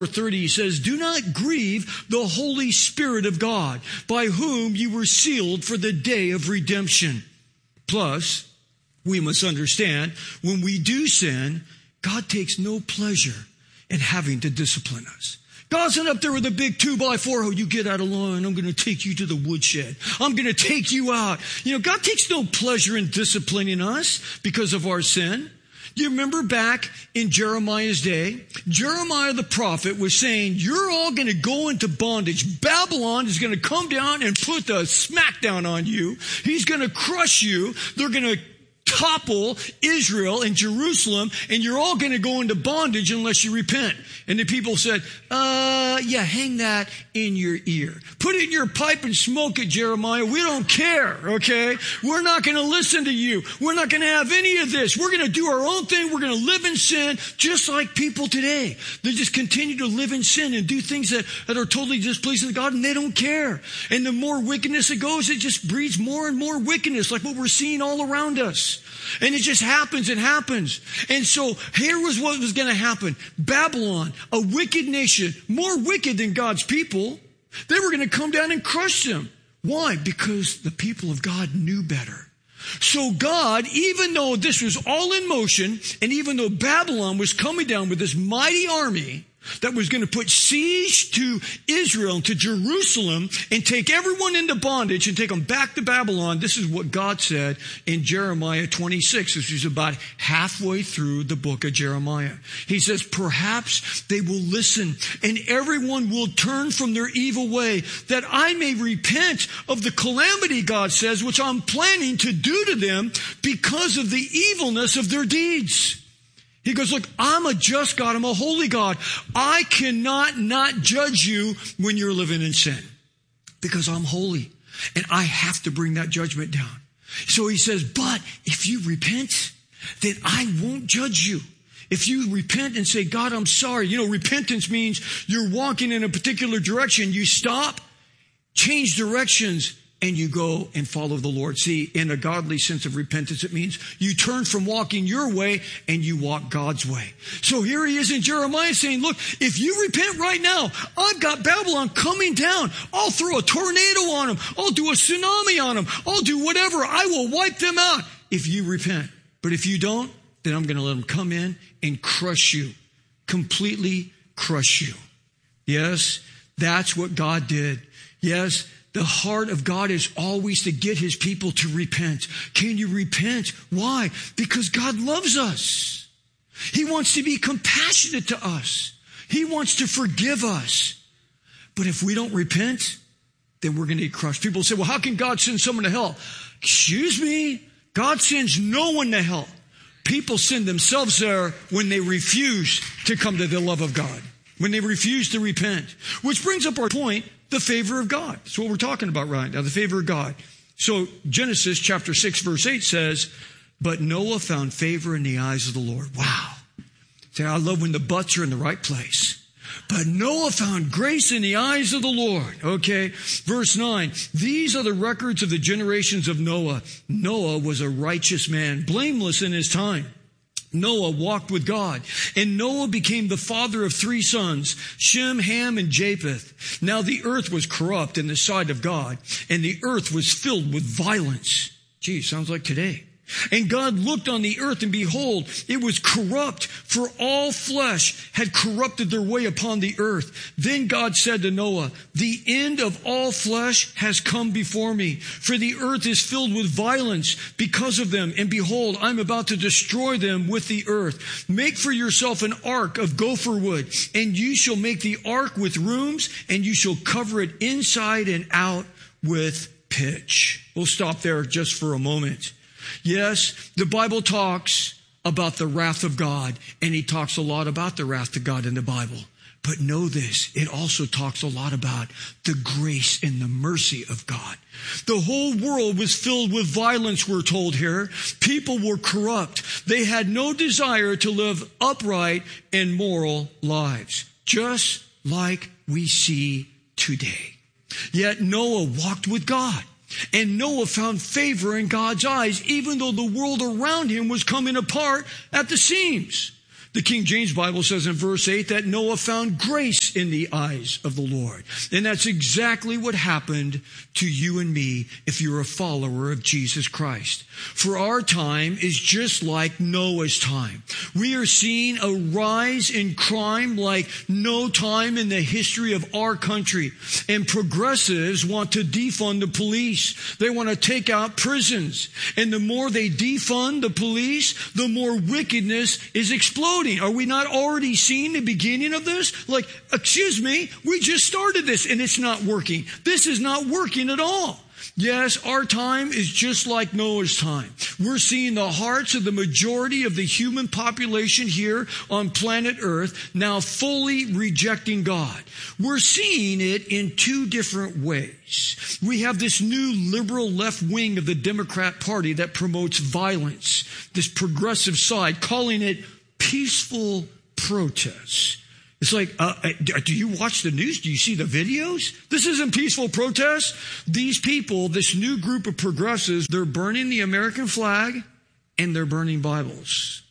30, he says, do not grieve the Holy Spirit of God, by whom you were sealed for the day of redemption. Plus, we must understand, when we do sin, God takes no pleasure in having to discipline us. God's not up there with a big 2x4. Oh, you get out of line. I'm going to take you to the woodshed. I'm going to take you out. God takes no pleasure in disciplining us because of our sin. You remember back in Jeremiah's day, Jeremiah the prophet was saying, you're all going to go into bondage. Babylon is going to come down and put the smackdown on you. He's going to crush you. They're going to topple Israel and Jerusalem, and you're all going to go into bondage unless you repent. And the people said, hang that in your ear. Put it in your pipe and smoke it, Jeremiah. We don't care, okay? We're not going to listen to you. We're not going to have any of this. We're going to do our own thing. We're going to live in sin just like people today. They just continue to live in sin and do things that are totally displeasing to God, and they don't care. And the more wickedness it goes, it just breeds more and more wickedness, like what we're seeing all around us. And it just happens and happens. And so here was what was going to happen. Babylon, a wicked nation, more wicked than God's people, they were going to come down and crush them. Why? Because the people of God knew better. So God, even though this was all in motion, and even though Babylon was coming down with this mighty army that was going to put siege to Israel and to Jerusalem and take everyone into bondage and take them back to Babylon, this is what God said in Jeremiah 26. This is about halfway through the book of Jeremiah. He says, perhaps they will listen and everyone will turn from their evil way, that I may repent of the calamity, God says, which I'm planning to do to them because of the evilness of their deeds. He goes, look, I'm a just God. I'm a holy God. I cannot not judge you when you're living in sin because I'm holy and I have to bring that judgment down. So he says, but if you repent, then I won't judge you. If you repent and say, God, I'm sorry. Repentance means you're walking in a particular direction. You stop, change directions, and you go and follow the Lord. See, in a godly sense of repentance, it means you turn from walking your way and you walk God's way. So here he is in Jeremiah saying, look, if you repent right now, I've got Babylon coming down. I'll throw a tornado on them. I'll do a tsunami on them. I'll do whatever. I will wipe them out if you repent. But if you don't, then I'm going to let them come in and crush you. Completely crush you. Yes, that's what God did. Yes, the heart of God is always to get his people to repent. Can you repent? Why? Because God loves us. He wants to be compassionate to us. He wants to forgive us. But if we don't repent, then we're going to get crushed. People say, well, how can God send someone to hell? Excuse me? God sends no one to hell. People send themselves there when they refuse to come to the love of God, when they refuse to repent. Which brings up our point, the favor of God. That's what we're talking about right now, the favor of God. So Genesis chapter 6 verse 8 says, but Noah found favor in the eyes of the Lord. Wow. See, I love when the buts are in the right place. But Noah found grace in the eyes of the Lord. Okay. Verse 9. These are the records of the generations of Noah. Noah was a righteous man, blameless in his time. Noah walked with God, and Noah became the father of 3 sons, Shem, Ham, and Japheth. Now the earth was corrupt in the sight of God, and the earth was filled with violence. Gee, sounds like today. And God looked on the earth, and behold, it was corrupt, for all flesh had corrupted their way upon the earth. Then God said to Noah, the end of all flesh has come before me, for the earth is filled with violence because of them. And behold, I'm about to destroy them with the earth. Make for yourself an ark of gopher wood, and you shall make the ark with rooms, and you shall cover it inside and out with pitch. We'll stop there just for a moment. Yes, the Bible talks about the wrath of God, and he talks a lot about the wrath of God in the Bible. But know this, it also talks a lot about the grace and the mercy of God. The whole world was filled with violence, we're told here. People were corrupt. They had no desire to live upright and moral lives, just like we see today. Yet Noah walked with God. And Noah found favor in God's eyes, even though the world around him was coming apart at the seams. The King James Bible says in verse 8 that Noah found grace in the eyes of the Lord. And that's exactly what happened to you and me if you're a follower of Jesus Christ. For our time is just like Noah's time. We are seeing a rise in crime like no time in the history of our country. And progressives want to defund the police. They want to take out prisons. And the more they defund the police, the more wickedness is exploding. Are we not already seeing the beginning of this? Like, excuse me, we just started this and it's not working. This is not working at all. Yes, our time is just like Noah's time. We're seeing the hearts of the majority of the human population here on planet Earth now fully rejecting God. We're seeing it in two different ways. We have this new liberal left wing of the Democrat Party that promotes violence, this progressive side, calling it peaceful protests. It's like, do you watch the news? Do you see the videos? This isn't peaceful protest. These people, this new group of progressives, they're burning the American flag and they're burning Bibles.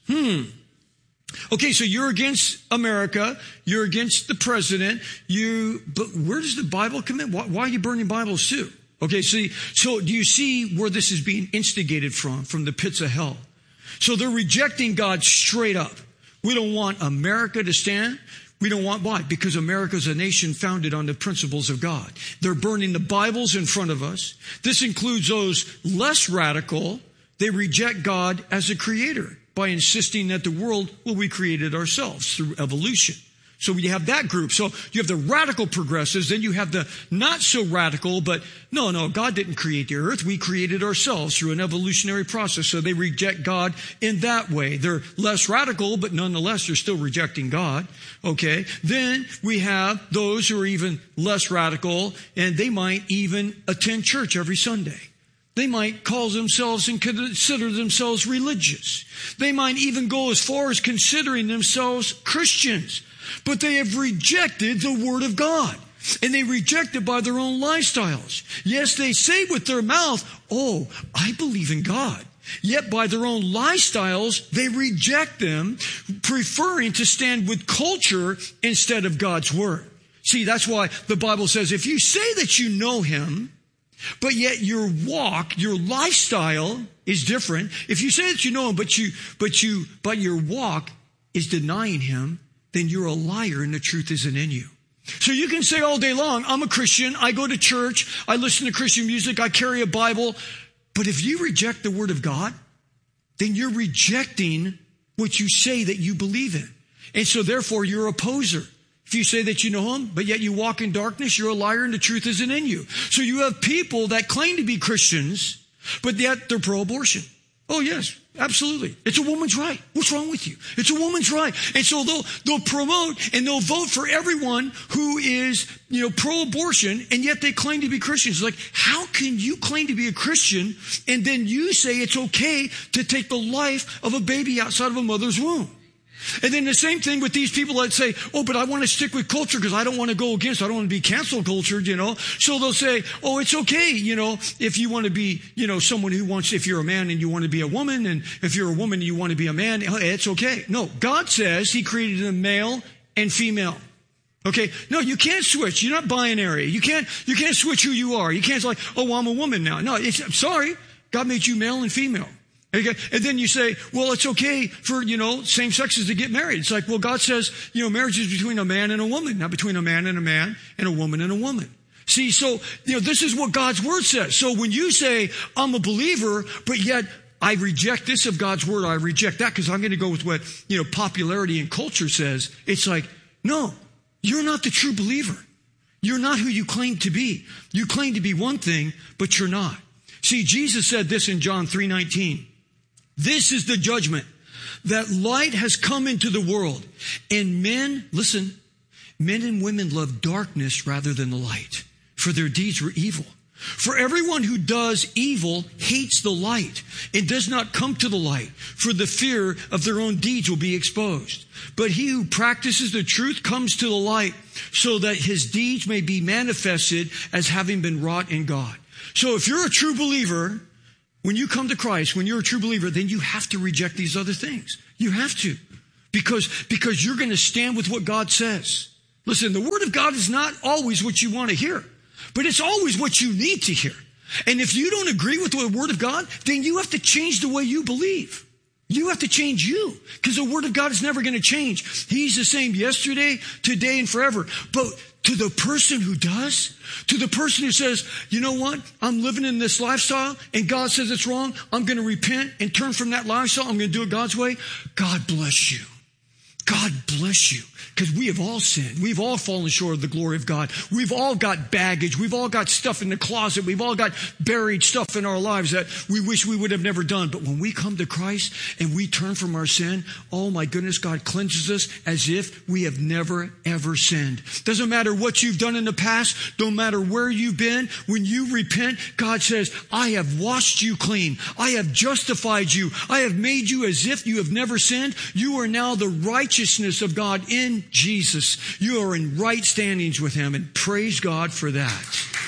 Okay, so you're against America. You're against the president. But where does the Bible come in? Why are you burning Bibles too? Okay, so do you see where this is being instigated from the pits of hell? So they're rejecting God straight up. We don't want America to stand. We don't want, why? Because America is a nation founded on the principles of God. They're burning the Bibles in front of us. This includes those less radical. They reject God as a creator by insisting that the world, well, we created ourselves through evolution. So you have that group. So you have the radical progressives, then you have the not so radical, but no, God didn't create the earth. We created ourselves through an evolutionary process. So they reject God in that way. They're less radical, but nonetheless, they're still rejecting God. Okay. Then we have those who are even less radical, and they might even attend church every Sunday. They might call themselves and consider themselves religious. They might even go as far as considering themselves Christians. But they have rejected the Word of God. And they reject it by their own lifestyles. Yes, they say with their mouth, oh, I believe in God. Yet by their own lifestyles, they reject them, preferring to stand with culture instead of God's Word. See, that's why the Bible says if you say that you know Him, but yet your walk, your lifestyle is different. If you say that you know Him, but your walk is denying Him, then you're a liar and the truth isn't in you. So you can say all day long, I'm a Christian, I go to church, I listen to Christian music, I carry a Bible. But if you reject the Word of God, then you're rejecting what you say that you believe in. And so therefore you're a poser. If you say that you know Him, but yet you walk in darkness, you're a liar and the truth isn't in you. So you have people that claim to be Christians, but yet they're pro-abortion. Oh yes, absolutely. It's a woman's right. What's wrong with you? It's a woman's right. And so they'll promote and they'll vote for everyone who is, pro-abortion, and yet they claim to be Christians. It's like, how can you claim to be a Christian and then you say it's okay to take the life of a baby outside of a mother's womb? And then the same thing with these people that say, oh, but I want to stick with culture because I don't want to go against, I don't want to be cancel cultured, So they'll say, oh, it's okay, if you want to be, someone who wants, if you're a man and you want to be a woman, and if you're a woman and you want to be a man, it's okay. No, God says He created a male and female. Okay? No, you can't switch. You're not binary. You can't switch who you are. You can't say like, oh, I'm a woman now. No, I'm sorry. God made you male and female. Okay? And then you say, well, it's okay for, same sexes to get married. It's like, well, God says, marriage is between a man and a woman, not between a man and a woman and a woman. See, so, this is what God's Word says. So when you say, I'm a believer, but yet I reject this of God's Word, I reject that because I'm going to go with what, popularity and culture says. It's like, no, you're not the true believer. You're not who you claim to be. You claim to be one thing, but you're not. See, Jesus said this in John 3:19. This is the judgment, that light has come into the world, and men and women love darkness rather than the light, for their deeds were evil. For everyone who does evil hates the light and does not come to the light, for the fear of their own deeds will be exposed. But he who practices the truth comes to the light, so that his deeds may be manifested as having been wrought in God. So if you're a true believer, when you come to Christ, when you're a true believer, then you have to reject these other things. You have to. Because you're going to stand with what God says. Listen, the Word of God is not always what you want to hear, but it's always what you need to hear. And if you don't agree with the Word of God, then you have to change the way you believe. You have to change you, because the Word of God is never going to change. He's the same yesterday, today, and forever. But to the person who does, to the person who says, you know what, I'm living in this lifestyle and God says it's wrong, I'm going to repent and turn from that lifestyle, I'm going to do it God's way. God bless you. God bless you, because we have all sinned. We've all fallen short of the glory of God. We've all got baggage. We've all got stuff in the closet. We've all got buried stuff in our lives that we wish we would have never done. But when we come to Christ and we turn from our sin, oh my goodness, God cleanses us as if we have never, ever sinned. Doesn't matter what you've done in the past. Don't matter where you've been. When you repent, God says, I have washed you clean. I have justified you. I have made you as if you have never sinned. You are now the righteousness of God in Jesus. You are in right standings with Him, and praise God for that.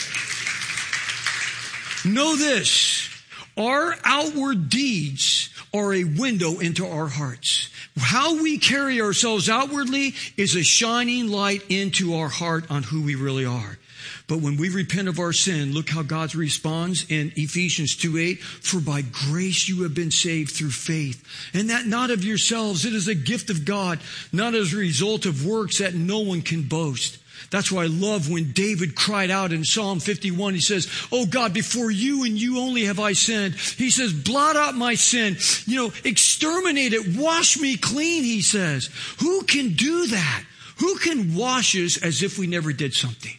Know this, our outward deeds are a window into our hearts. How we carry ourselves outwardly is a shining light into our heart on who we really are. But when we repent of our sin, look how God responds in Ephesians 2:8. For by grace you have been saved through faith, and that not of yourselves. It is a gift of God, not as a result of works that no one can boast. That's why I love when David cried out in Psalm 51. He says, oh God, before you and you only have I sinned. He says, blot out my sin. Exterminate it. Wash me clean, he says. Who can do that? Who can wash us as if we never did something?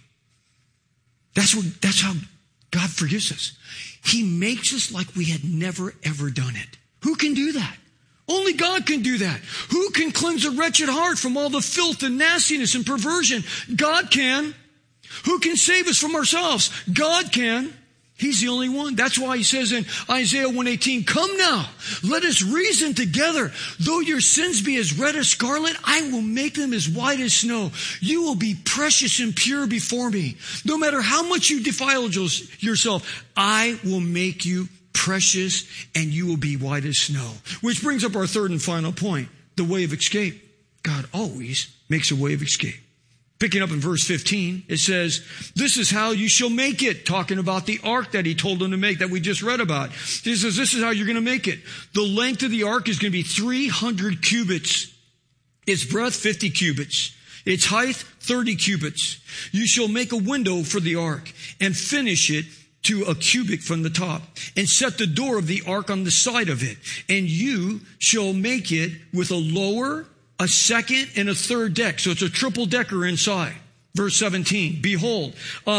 That's how God forgives us. He makes us like we had never, ever done it. Who can do that? Only God can do that. Who can cleanse a wretched heart from all the filth and nastiness and perversion? God can. Who can save us from ourselves? God can. He's the only one. That's why he says in Isaiah 1:18, come now, let us reason together. Though your sins be as red as scarlet, I will make them as white as snow. You will be precious and pure before me. No matter how much you defile yourself, I will make you precious and you will be white as snow. Which brings up our third and final point, the way of escape. God always makes a way of escape. Picking up in verse 15, it says, this is how you shall make it. Talking about the ark that he told them to make that we just read about. He says, this is how you're going to make it. The length of the ark is going to be 300 cubits. Its breadth, 50 cubits. Its height, 30 cubits. You shall make a window for the ark and finish it to a cubit from the top, and set the door of the ark on the side of it. And you shall make it with a lower, a second, and a third deck. So it's a triple decker inside. Verse 17, behold,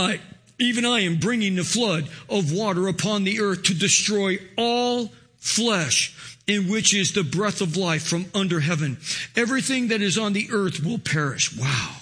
even I am bringing the flood of water upon the earth to destroy all flesh, in which is the breath of life from under heaven. Everything that is on the earth will perish. Wow.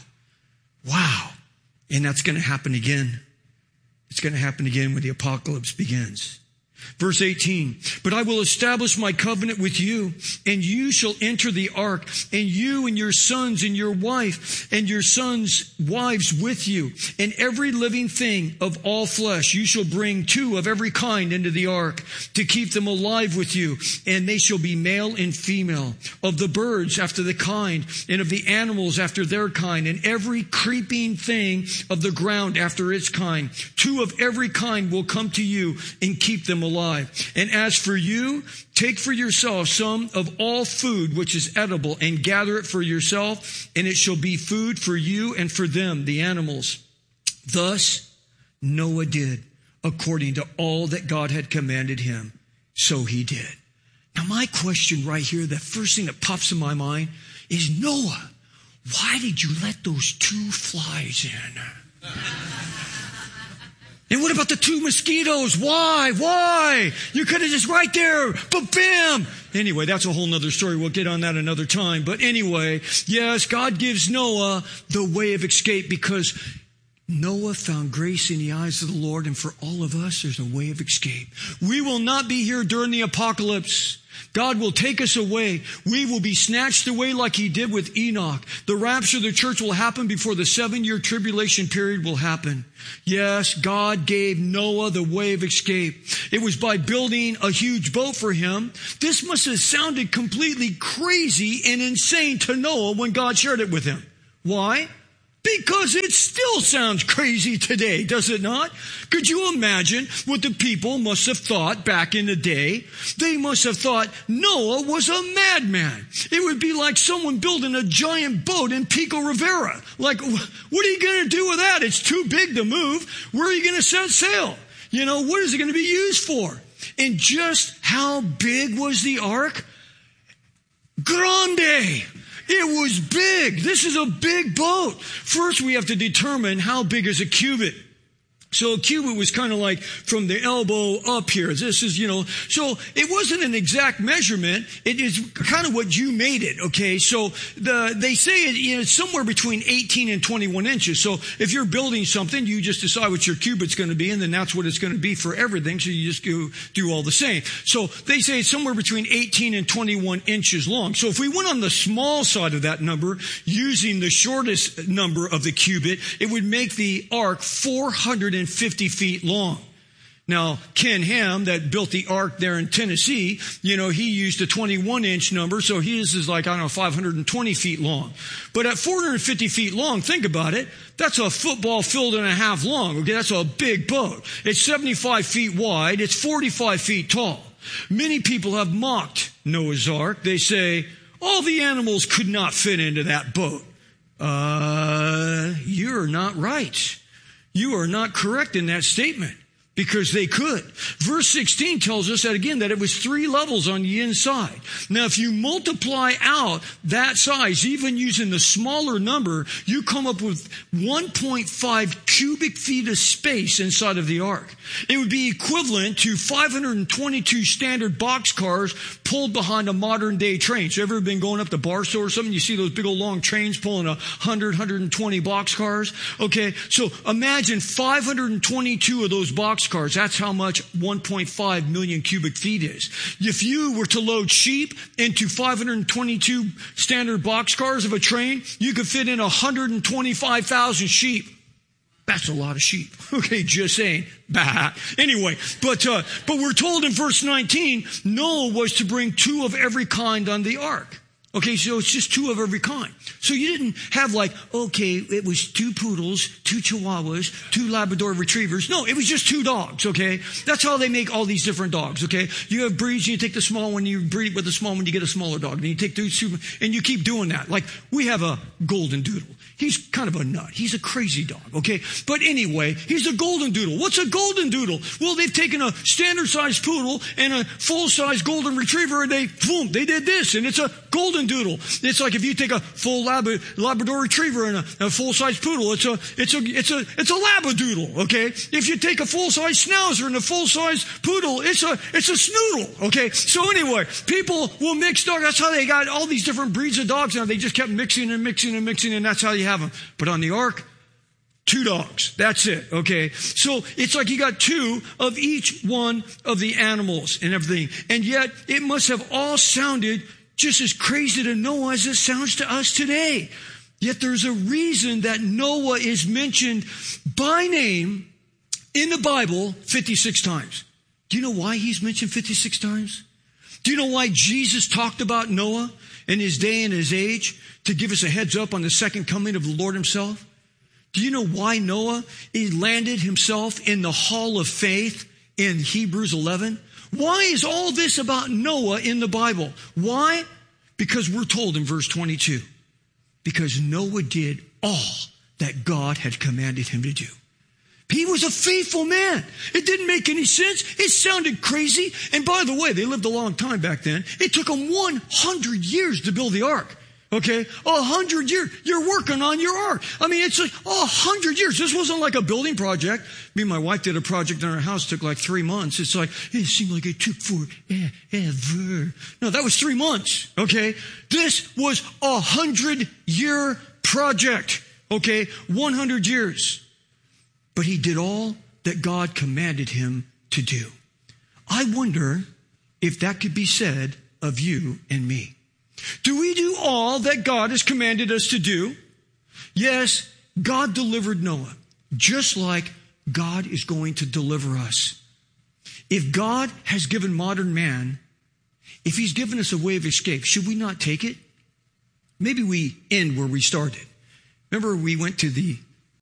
Wow. And that's going to happen again. It's going to happen again when the apocalypse begins. Verse 18, but I will establish my covenant with you, and you shall enter the ark, and you and your sons and your wife and your sons' wives with you, and every living thing of all flesh. You shall bring 2 of every kind into the ark to keep them alive with you, and they shall be male and female, of the birds after the kind, and of the animals after their kind, and every creeping thing of the ground after its kind. 2 of every kind will come to you, and keep them alive. And as for you, take for yourself some of all food which is edible, and gather it for yourself, and it shall be food for you and for them, the animals. Thus Noah did according to all that God had commanded him. So he did. Now my question right here, the first thing that pops in my mind is, Noah, why did you let those 2 flies in? And what about the 2 mosquitoes? Why? You could have just right there, but bam! Anyway, that's a whole nother story. We'll get on that another time. But anyway, yes, God gives Noah the way of escape because Noah found grace in the eyes of the Lord, and for all of us, there's a way of escape. We will not be here during the apocalypse. God will take us away. We will be snatched away like he did with Enoch. The rapture of the church will happen before the 7-year tribulation period will happen. Yes, God gave Noah the way of escape. It was by building a huge boat for him. This must have sounded completely crazy and insane to Noah when God shared it with him. Why? Because it still sounds crazy today, does it not? Could you imagine what the people must have thought back in the day? They must have thought Noah was a madman. It would be like someone building a giant boat in Pico Rivera. Like, what are you going to do with that? It's too big to move. Where are you going to set sail? You know, what is it going to be used for? And just how big was the ark? Grande. It was big. This is a big boat. First, we have to determine how big is a cubit. So a cubit was kind of like from the elbow up here. This is, so it wasn't an exact measurement. It is kind of what you made it, okay? So they say it's somewhere between 18 and 21 inches. So if you're building something, you just decide what your cubit's going to be, and then that's what it's going to be for everything. So you just do all the same. So they say it's somewhere between 18 and 21 inches long. So if we went on the small side of that number, using the shortest number of the cubit, it would make the ark 450 feet long. Now, Ken Ham, that built the ark there in Tennessee, he used a 21-inch number, so his is like, 520 feet long. But at 450 feet long, think about it, that's a football field and a half long, okay? That's a big boat. It's 75 feet wide, it's 45 feet tall. Many people have mocked Noah's ark. They say, all the animals could not fit into that boat. You're not right. You are not correct in that statement, because they could. Verse 16 tells us that again, that it was 3 levels on the inside. Now, if you multiply out that size, even using the smaller number, you come up with 1.5 cubic feet of space inside of the ark. It would be equivalent to 522 standard boxcars pulled behind a modern day train. So ever been going up to Barstow or something? You see those big old long trains pulling 120 boxcars? Okay, so imagine 522 of those boxcars. That's how much 1.5 million cubic feet is. If you were to load sheep into 522 standard boxcars of a train, you could fit in 125,000 sheep. That's a lot of sheep. Okay, just saying. Bah. Anyway, but we're told in verse 19, Noah was to bring 2 of every kind on the ark. Okay, so it's just 2 of every kind. So you didn't have it was 2 poodles, 2 chihuahuas, 2 Labrador retrievers. No, it was just 2 dogs, okay? That's how they make all these different dogs, okay? You have breeds, you take the small one, you breed with the small one, you get a smaller dog. And you take those 2, and you keep doing that. Like, we have a golden doodle. He's kind of a nut. He's a crazy dog, okay? But anyway, he's a golden doodle. What's a golden doodle? Well, they've taken a standard-sized poodle and a full-size golden retriever, and they did this, and it's a golden doodle. It's like if you take a full Labrador retriever and a full-size poodle, it's a labradoodle, okay? If you take a full-size schnauzer and a full-size poodle, it's a snoodle, okay? So anyway, people will mix dogs. That's how they got all these different breeds of dogs now. They just kept mixing, and that's how you have them. But on the ark, 2 dogs. That's it, okay? So it's like you got 2 of each one of the animals and everything. And yet, it must have all sounded just as crazy to Noah as it sounds to us today. Yet there's a reason that Noah is mentioned by name in the Bible 56 times. Do you know why he's mentioned 56 times? Do you know why Jesus talked about Noah and his day and his age to give us a heads up on the second coming of the Lord himself? Do you know why Noah landed himself in the hall of faith in Hebrews 11? Why is all this about Noah in the Bible? Why? Because we're told in verse 22, because Noah did all that God had commanded him to do. He was a faithful man. It didn't make any sense. It sounded crazy. And by the way, they lived a long time back then. It took them 100 years to build the ark. Okay? 100 years. You're working on your ark. I mean, it's like 100 years. This wasn't like a building project. Me and my wife did a project in our house. It took like 3 months. It's like, it seemed like it took forever. No, that was 3 months. Okay? This was 100-year project. Okay? 100 years. but he did all that God commanded him to do. I wonder if that could be said of you and me. Do we do all that God has commanded us to do? Yes, God delivered Noah, just like God is going to deliver us. If God has given modern man, if he's given us a way of escape, should we not take it? Maybe we end where we started. Remember we went to the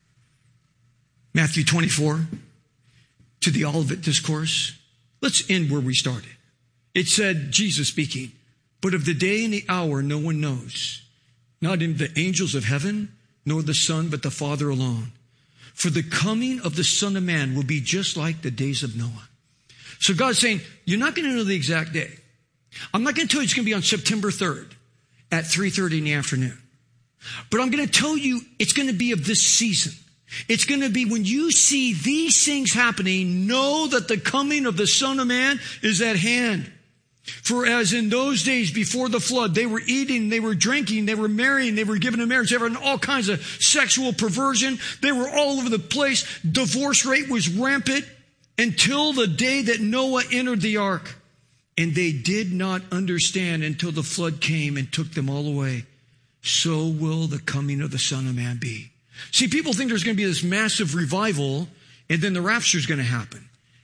Matthew 24, to the Olivet Discourse? Let's end where we started. It said, Jesus speaking, but of the day and the hour no one knows, not even the angels of heaven, nor the Son, but the Father alone. For the coming of the Son of Man will be just like the days of Noah. So God's saying, you're not going to know the exact day. I'm not going to tell you it's going to be on September 3rd at 3:30 in the afternoon. But I'm going to tell you it's going to be of this season. It's going to be when you see these things happening, know that the coming of the Son of Man is at hand. For as in those days before the flood, they were eating, they were drinking, they were marrying, they were given in marriage, they were in all kinds of sexual perversion. They were all over the place. Divorce rate was rampant until the day that Noah entered the ark. And they did not understand until the flood came and took them all away. So will the coming of the Son of Man be. See, people think there's going to be this massive revival and then the rapture is going to happen.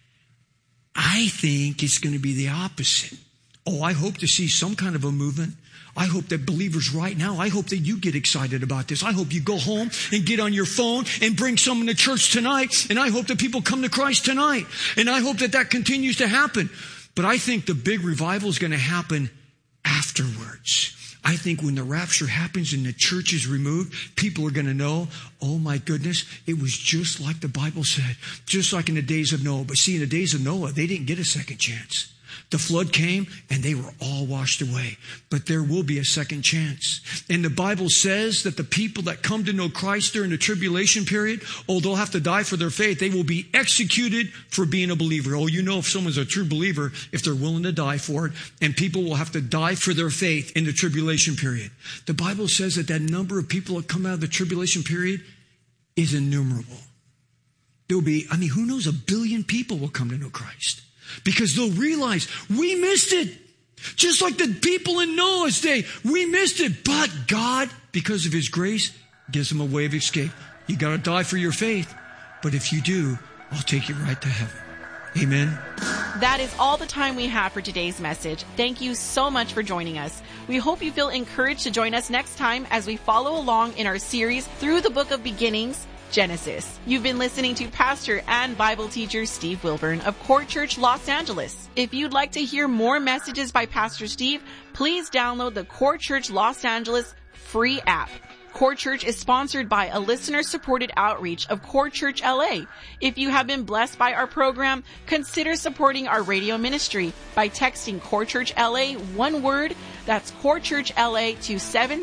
I think it's going to be the opposite. Oh, I hope to see some kind of a movement. I hope that believers right now, I hope that you get excited about this. I hope you go home and get on your phone and bring someone to church tonight. And I hope that people come to Christ tonight. And I hope that that continues to happen. But I think the big revival is going to happen afterwards. I think when the rapture happens and the church is removed, people are going to know, oh my goodness, it was just like the Bible said, just like in the days of Noah. But see, in the days of Noah, they didn't get a second chance. The flood came and they were all washed away. But there will be a second chance. And the Bible says that the people that come to know Christ during the tribulation period, oh, they'll have to die for their faith. They will be executed for being a believer. Oh, you know if someone's a true believer, if they're willing to die for it. And people will have to die for their faith in the tribulation period. The Bible says that number of people that come out of the tribulation period is innumerable. There'll be, who knows, 1 billion people will come to know Christ. Because they'll realize we missed it. Just like the people in Noah's day, we missed it. But God, because of his grace, gives them a way of escape. You got to die for your faith. But if you do, I'll take you right to heaven. Amen. That is all the time we have for today's message. Thank you so much for joining us. We hope you feel encouraged to join us next time as we follow along in our series through the book of beginnings, Genesis. You've been listening to pastor and Bible teacher Steve Wilburn of Court Church Los Angeles. If you'd like to hear more messages by Pastor Steve, please download the Court Church Los Angeles free app. Court Church is sponsored by a listener-supported outreach of Court Church LA. If you have been blessed by our program, consider supporting our radio ministry by texting Court Church LA one word. That's Court Church LA to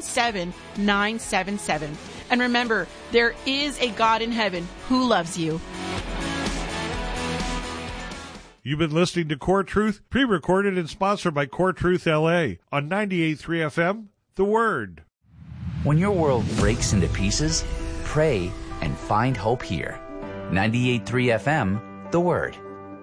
77977. And remember, there is a God in heaven who loves you. You've been listening to Core Truth, pre-recorded and sponsored by Core Truth LA on 98.3 FM, The Word. When your world breaks into pieces, pray and find hope here. 98.3 FM, The Word.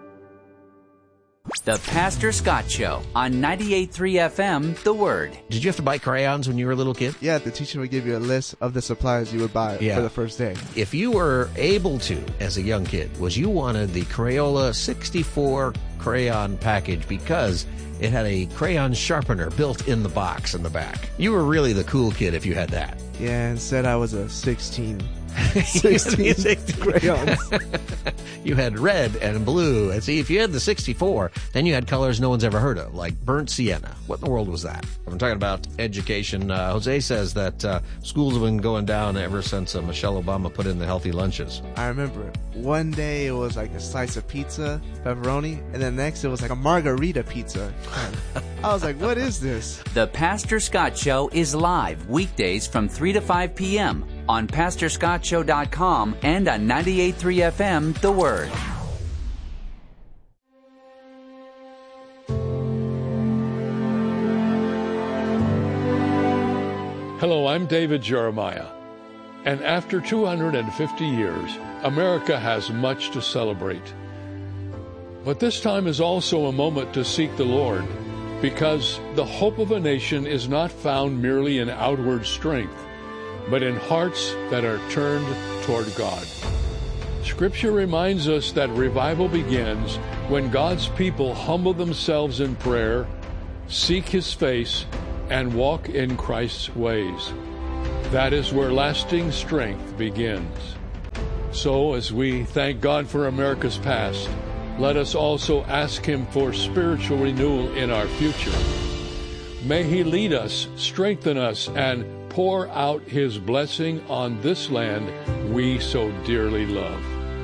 The Pastor Scott Show on 98.3 FM, The Word. Did you have to buy crayons when you were a little kid? Yeah, the teacher would give you a list of the supplies you would buy for the first day. If you were able to, as a young kid, you wanted the Crayola 64 crayon package because it had a crayon sharpener built in the box in the back. You were really the cool kid if you had that. Yeah, instead I was a 16 crayons. You had red and blue. And see, if you had the 64, then you had colors no one's ever heard of, like burnt sienna. What in the world was that? I'm talking about education. Jose says that schools have been going down ever since Michelle Obama put in the healthy lunches. I remember one day it was like a slice of pizza, pepperoni, and then next it was like a margarita pizza. I was like, what is this? The Pastor Scott Show is live weekdays from 3 to 5 p.m. on PastorScottShow.com and on 98.3 FM, The Word. Hello, I'm David Jeremiah. And after 250 years, America has much to celebrate. But this time is also a moment to seek the Lord, because the hope of a nation is not found merely in outward strength, but in hearts that are turned toward God. Scripture reminds us that revival begins when God's people humble themselves in prayer, seek His face, and walk in Christ's ways. That is where lasting strength begins. So, as we thank God for America's past, let us also ask Him for spiritual renewal in our future. May He lead us, strengthen us, and pour out His blessing on this land we so dearly love.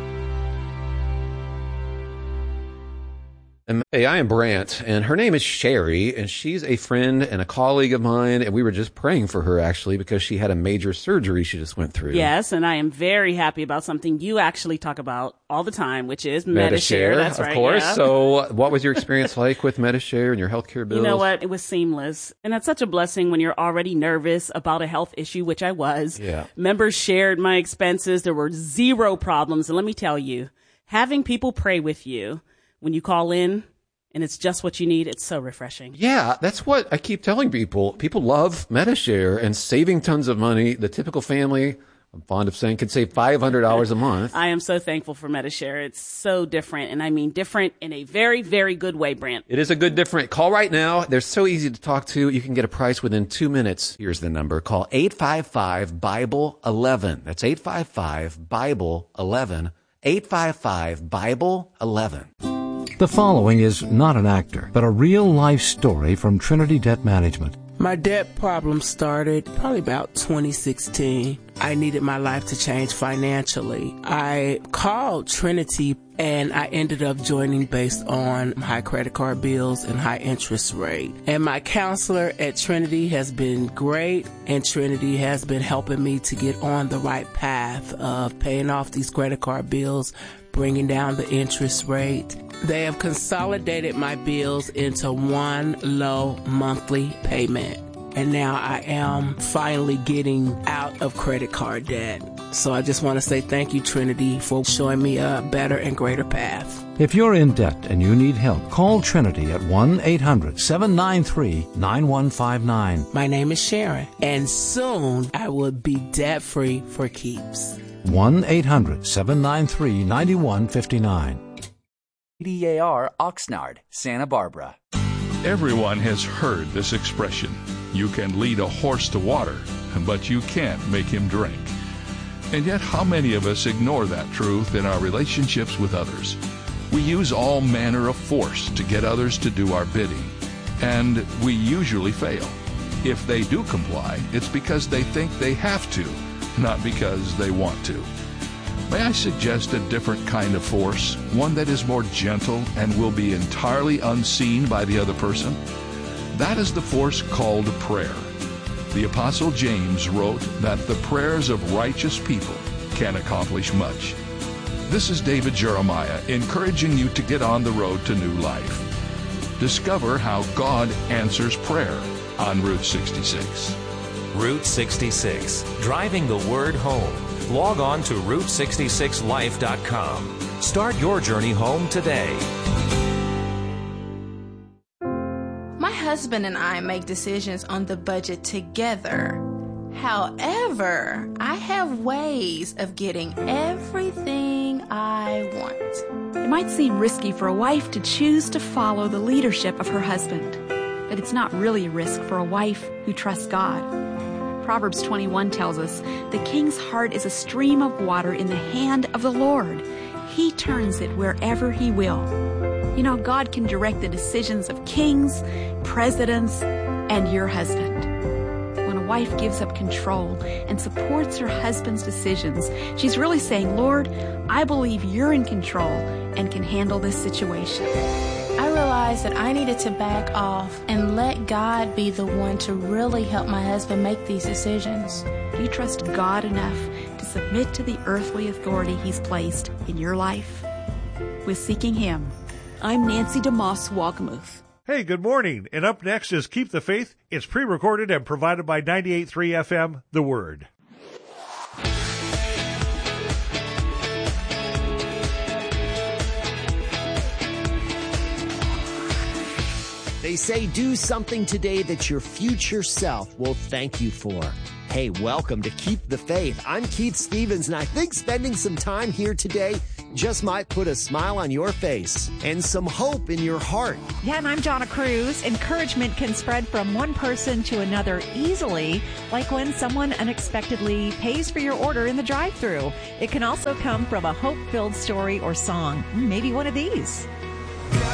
Hey, I am Brant, and her name is Sherry, and she's a friend and a colleague of mine, and we were just praying for her, actually, because she had a major surgery she just went through. Yes, and I am very happy about something you actually talk about all the time, which is Medi-Share. That's right, of course. Yeah. So what was your experience like with Medi-Share and your healthcare bills? You know what? It was seamless. And that's such a blessing when you're already nervous about a health issue, which I was. Yeah. Members shared my expenses. There were zero problems. And let me tell you, having people pray with you when you call in, and it's just what you need, it's so refreshing. Yeah, that's what I keep telling people. People love Medi-Share and saving tons of money. The typical family, I'm fond of saying, can save $500 a month. I am so thankful for Medi-Share. It's so different, and I mean different in a very, very good way, Brant. It is a good different. Call right now. They're so easy to talk to. You can get a price within 2 minutes. Here's the number. Call 855-BIBLE-11. That's 855-BIBLE-11. 855-BIBLE-11. The following is not an actor, but a real-life story from Trinity Debt Management. My debt problem started probably about 2016. I needed my life to change financially. I called Trinity and I ended up joining based on high credit card bills and high interest rate. And my counselor at Trinity has been great, and Trinity has been helping me to get on the right path of paying off these credit card bills, bringing down the interest rate. They have consolidated my bills into one low monthly payment. And now I am finally getting out of credit card debt. So I just want to say thank you, Trinity, for showing me a better and greater path. If you're in debt and you need help, call Trinity at 1-800-793-9159. My name is Sharon, and soon I will be debt-free for keeps. 1-800-793-9159. DAR Oxnard, Santa Barbara. Everyone has heard this expression. You can lead a horse to water, but you can't make him drink. And yet, how many of us ignore that truth in our relationships with others? We use all manner of force to get others to do our bidding, and we usually fail. If they do comply, it's because they think they have to, not because they want to. May I suggest a different kind of force, one that is more gentle and will be entirely unseen by the other person? That is the force called prayer. The Apostle James wrote that the prayers of righteous people can accomplish much. This is David Jeremiah encouraging you to get on the road to new life. Discover how God answers prayer on Route 66. Route 66, driving the word home. Log on to Route66Life.com. Start your journey home today. My husband and I make decisions on the budget together. However, I have ways of getting everything I want. It might seem risky for a wife to choose to follow the leadership of her husband, but it's not really a risk for a wife who trusts God. Proverbs 21 tells us, "The king's heart is a stream of water in the hand of the Lord. He turns it wherever he will." You know, God can direct the decisions of kings, presidents, and your husband. When a wife gives up control and supports her husband's decisions, she's really saying, "Lord, I believe you're in control and can handle this situation." I realized that I needed to back off and let God be the one to really help my husband make these decisions. Do you trust God enough to submit to the earthly authority He's placed in your life? With Seeking Him, I'm Nancy DeMoss Walgamuth. Hey, good morning. And up next is Keep the Faith. It's pre-recorded and provided by 98.3 FM, The Word. They say do something today that your future self will thank you for. Hey, welcome to Keep the Faith. I'm Keith Stevens, and I think spending some time here today just might put a smile on your face and some hope in your heart. Yeah, and I'm Donna Cruz. Encouragement can spread from one person to another easily, like when someone unexpectedly pays for your order in the drive-thru. It can also come from a hope-filled story or song, maybe one of these.